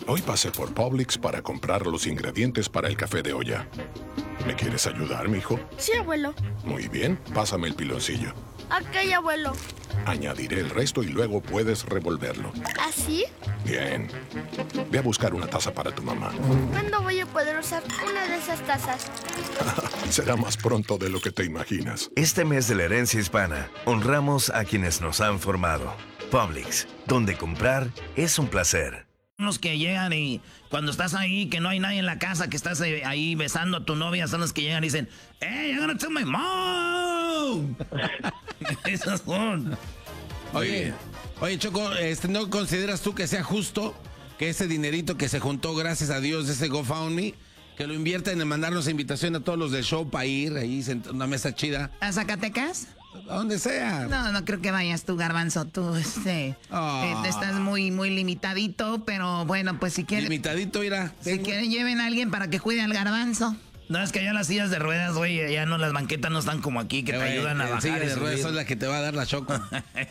Hoy pasé por Publix para comprar los ingredientes para el café de olla. ¿Me quieres ayudar, mijo? Sí, abuelo. Muy bien, pásame el piloncillo. Ok, abuelo. Añadiré el resto y luego puedes revolverlo. ¿Así? Bien. Ve a buscar una taza para tu mamá. ¿Cuándo voy a poder usar una de esas tazas? Será más pronto de lo que te imaginas. Este mes de la herencia hispana, honramos a quienes nos han formado. Publix, donde comprar es un placer. Los que llegan y cuando estás ahí, que no hay nadie en la casa, que estás ahí besando a tu novia, son los que llegan y dicen, ¡Hey, I'm gonna tell my mom! Esos son. Oye, Choco, ¿no consideras tú que sea justo que ese dinerito que se juntó, gracias a Dios, de ese GoFundMe, que lo invierten en mandarnos invitación a todos los del show para ir ahí, una mesa chida? ¿A Zacatecas? A donde sea. No creo que vayas tú, Garbanzo. Tú, estás muy, muy limitadito, pero bueno, pues si quieren... Limitadito, irá. Si quieren, lleven a alguien para que cuide al Garbanzo. No, es que allá las sillas de ruedas, güey, ya no, las banquetas no están como aquí, que te ayudan a bajar. Silla de ruedas son las que te va a dar la Choco.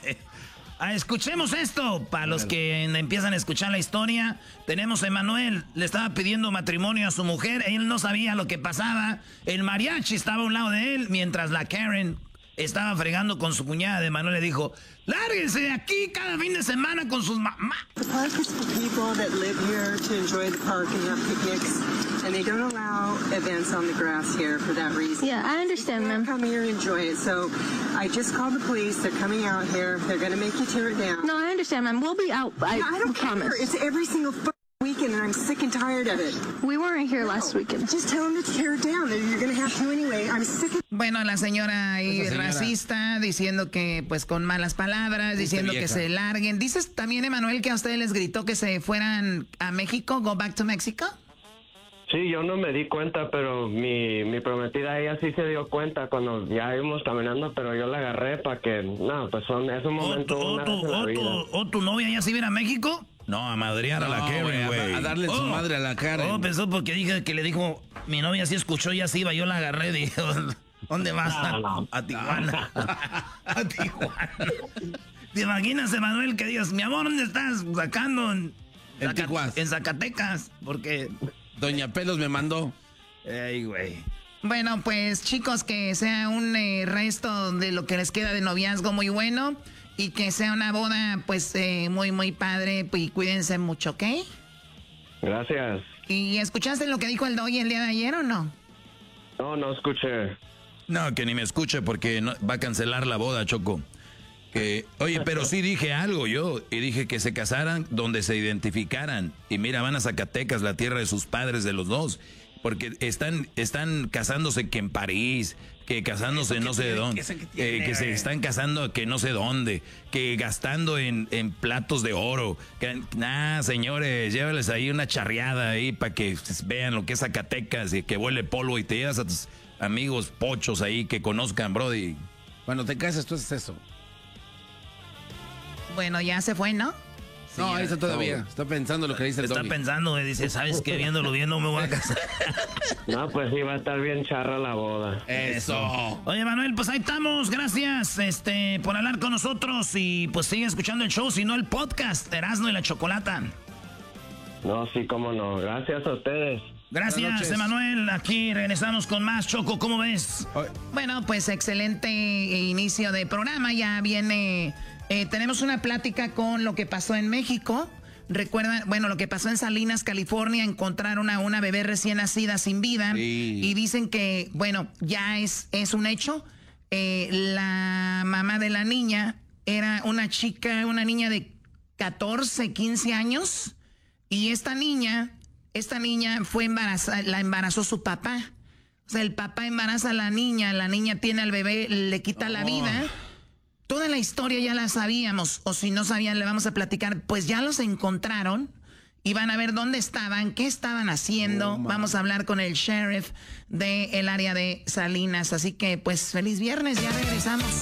Escuchemos esto, para los que empiezan a escuchar la historia. Tenemos a Emanuel, le estaba pidiendo matrimonio a su mujer, él no sabía lo que pasaba. El mariachi estaba a un lado de él, mientras la Karen estaba fregando con su cuñada. De Manuel le dijo, lárguense de aquí cada fin de semana con sus mamás. The park is for people that live here to enjoy the park and have picnics, and they don't allow events on the grass here for that reason. Yeah, I understand, ma'am. Come here and enjoy it. So I just called the police. They're coming out here. They're going to make you tear it down. No, I understand, ma'am. We'll be out. I don't promise. care. It's every single weekend, and I'm sick and tired of it. We weren't here last weekend. Just tell them to tear it down. You're going to have to anyway. I'm sick of... Bueno, la señora ahí racista, diciendo que pues con malas palabras, diciendo que se larguen. ¿Dices también, Emanuel, que a ustedes les gritó que se fueran a México, go back to Mexico? Sí, yo no me di cuenta, pero mi prometida, ella sí se dio cuenta cuando ya íbamos caminando, pero yo la agarré para que, no, pues es un momento. ¿Tu novia ya se viene a México? No, a madrear a la Karen, güey. A darle su madre a la Karen. Pensó porque dije que le dijo, mi novia sí escuchó, ya se iba, yo la agarré, dije, ¿dónde vas? A Tijuana. A Tijuana. ¿Te imaginas, Emanuel, que digas, mi amor, ¿dónde estás? Sacando en Zacatecas, porque... Doña Pelos me mandó. Ey, güey. Bueno, pues chicos, que sea un resto de lo que les queda de noviazgo muy bueno y que sea una boda pues muy, muy padre y cuídense mucho, ¿ok? Gracias. ¿Y escuchaste lo que dijo el Doggy el día de ayer o no? No escuché. No, que ni me escuche porque va a cancelar la boda, Choco. Oye, pero sí dije algo yo, y dije que se casaran donde se identificaran. Y mira, van a Zacatecas, la tierra de sus padres, de los dos. Porque están casándose que en París, que casándose no sé de dónde, que se están casando que no sé dónde, que gastando en platos de oro. Señores, llévales ahí una charreada ahí para que vean lo que es Zacatecas y que huele polvo y te llevas a tus amigos pochos ahí que conozcan, brody. Cuando te casas, tú haces eso. Bueno, ya se fue, ¿no? Sí, no, ahí está todavía. Está pensando lo que dice el Doggy. Está pensando, dice, ¿sabes qué? Viéndolo bien no me voy a casar. No, pues sí, va a estar bien charra la boda. Eso. Oye, Manuel, pues ahí estamos. Gracias por hablar con nosotros y pues sigue escuchando el show, si no el podcast, Erasmo y la Chocolata. No, sí, cómo no. Gracias a ustedes. Gracias, Emanuel. Aquí regresamos con más. Choco, ¿cómo ves? Bueno, pues excelente inicio de programa. Ya viene... tenemos una plática con lo que pasó en México. Recuerdan, bueno, lo que pasó en Salinas, California, encontraron a una bebé recién nacida sin vida. Sí. Y dicen que, bueno, ya es un hecho. La mamá de la niña era una niña de 14, 15 años. Y esta niña fue embarazada, la embarazó su papá. O sea, el papá embaraza a la niña tiene al bebé, le quita la vida. Toda la historia ya la sabíamos, o si no sabían, le vamos a platicar. Pues ya los encontraron y van a ver dónde estaban, qué estaban haciendo. Vamos a hablar con el sheriff del área de Salinas. Así que, pues, feliz viernes, ya regresamos.